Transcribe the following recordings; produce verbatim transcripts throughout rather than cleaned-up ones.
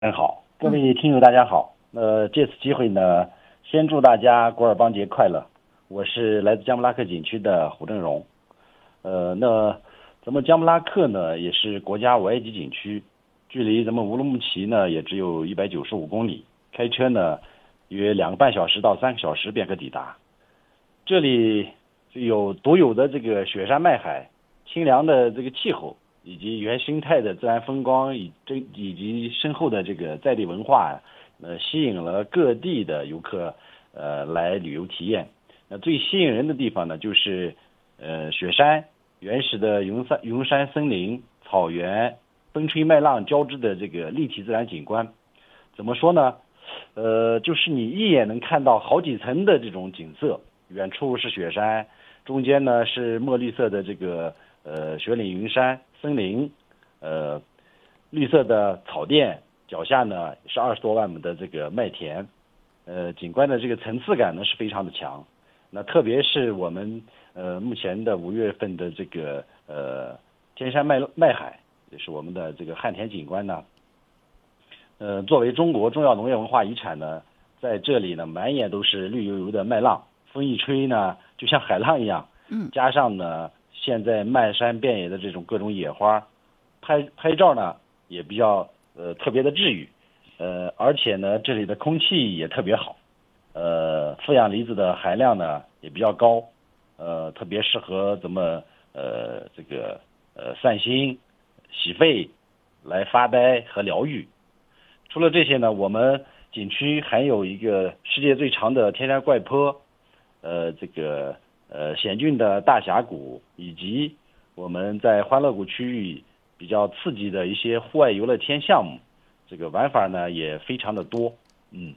很好，各位听友大家好。呃，借此机会呢，先祝大家古尔邦节快乐。我是来自江布拉克景区的胡正荣。呃，那咱们江布拉克呢，也是国家五 A 级景区，距离咱们乌鲁木齐呢也只有一百九十五公里，开车呢约两个半小时到三个小时便可抵达。这里有独有的这个雪山脉海、清凉的这个气候，以及原生态的自然风光，以这以及深厚的这个在地文化，呃，吸引了各地的游客呃来旅游体验。那最吸引人的地方呢，就是呃雪山、原始的云山、云山森林、草原、风吹麦浪交织的这个立体自然景观。怎么说呢？呃，就是你一眼能看到好几层的这种景色，远处是雪山，中间呢是墨绿色的这个呃雪岭云山森林，呃绿色的草甸，脚下呢是二十多万亩的这个麦田，呃景观的这个层次感呢是非常的强。那特别是我们呃目前的五月份的这个呃天山麦麦海，也是我们的这个旱田景观呢。呃，作为中国重要农业文化遗产呢，在这里呢，满眼都是绿油油的麦浪，风一吹呢，就像海浪一样。 嗯， 加上呢，现在漫山遍野的这种各种野花，拍拍照呢也比较呃特别的治愈。呃，而且呢，这里的空气也特别好，呃，负氧离子的含量呢也比较高，呃，特别适合咱们呃这个呃散心、洗肺、来发呆和疗愈。除了这些呢，我们景区还有一个世界最长的天然怪坡，呃，这个呃险峻的大峡谷，以及我们在欢乐谷区域比较刺激的一些户外游乐天项目，这个玩法呢也非常的多。嗯。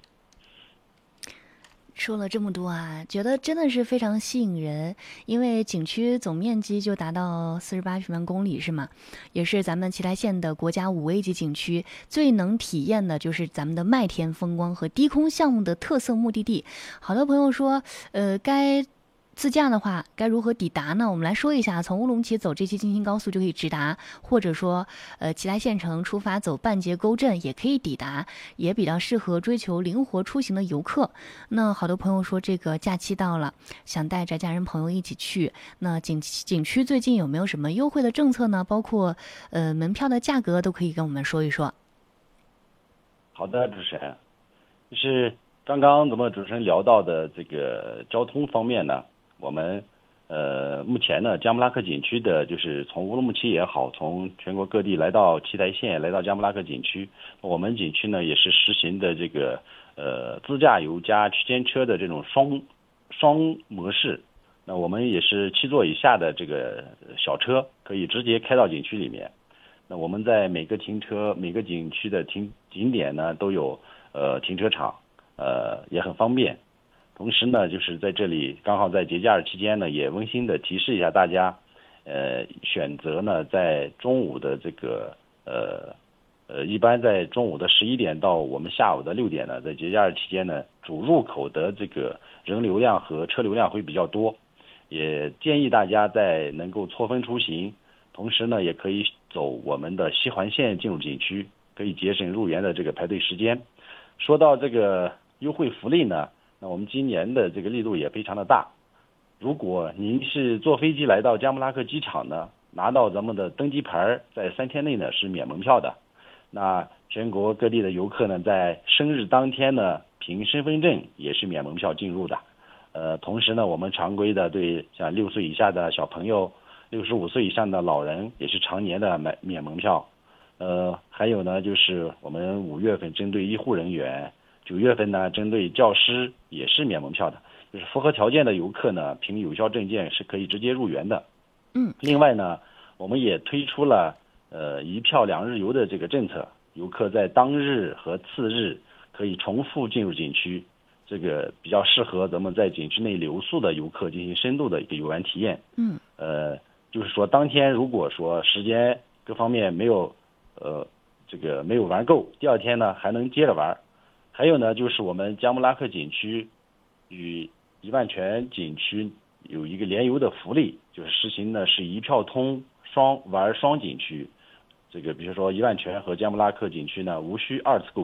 说了这么多啊，觉得真的是非常吸引人。因为景区总面积就达到四十八平方公里，是吗？也是咱们奇台县的国家五 A 级景区，最能体验的就是咱们的麦田风光和低空项目的特色目的地。好多朋友说，呃，该自驾的话该如何抵达呢？我们来说一下，从乌鲁木齐走这期京津高速就可以直达，或者说，呃，奇台县城出发走半截沟镇也可以抵达，也比较适合追求灵活出行的游客。那好多朋友说，这个假期到了，想带着家人朋友一起去。那景景区最近有没有什么优惠的政策呢？包括呃门票的价格都可以跟我们说一说。 好的，主持人，就是刚刚咱们主持人聊到的这个交通方面呢，我们呃目前呢江布拉克景区的，就是从乌鲁木齐也好，从全国各地来到奇台县，来到江布拉克景区，我们景区呢也是实行的这个呃自驾游加区间车的这种双双模式。那我们也是七座以下的这个小车可以直接开到景区里面。那我们在每个停车每个景区的停景点呢都有呃停车场，呃也很方便。同时呢，就是在这里刚好在节假日期间呢，也温馨的提示一下大家，呃选择呢在中午的这个呃呃一般在中午的十一点到我们下午的六点呢，在节假日期间呢，主入口的这个人流量和车流量会比较多，也建议大家在能够错峰出行。同时呢，也可以走我们的西环线进入景区，可以节省入园的这个排队时间。说到这个优惠福利呢，那我们今年的这个力度也非常的大。如果您是坐飞机来到江布拉克机场呢，拿到咱们的登机牌，在三天内呢是免门票的。那全国各地的游客呢，在生日当天呢，凭身份证也是免门票进入的。呃，同时呢，我们常规的对像六岁以下的小朋友，六十五岁以上的老人也是常年的买免门票。呃，还有呢，就是我们五月份针对医护人员，九月份呢针对教师也是免门票的。就是符合条件的游客呢，凭有效证件是可以直接入园的。 嗯， 另外呢，我们也推出了呃一票两日游的这个政策，游客在当日和次日可以重复进入景区，这个比较适合咱们在景区内留宿的游客进行深度的一个游玩体验。 嗯， 呃，就是说当天如果说时间各方面没有呃这个没有玩够，第二天呢还能接着玩。还有呢，就是我们江布拉克景区与一万泉景区有一个联游的福利，就是实行的是一票通双玩双景区。 这个比如说伊万泉和江布拉克景区呢，无需二次购